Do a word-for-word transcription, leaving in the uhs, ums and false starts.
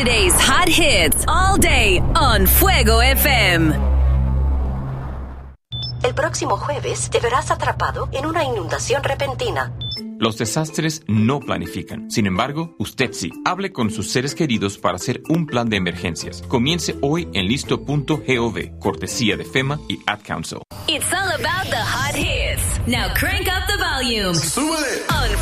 Today's hot hits all day on Fuego F M. El próximo jueves te verás atrapado en una inundación repentina. Los desastres no planifican. Sin embargo, usted sí. Hable con sus seres queridos para hacer un plan de emergencias. Comience hoy en listo punto gov, cortesía de FEMA y Ad Council. It's all about the hot hits. Now crank up the volume. ¡Súbele! On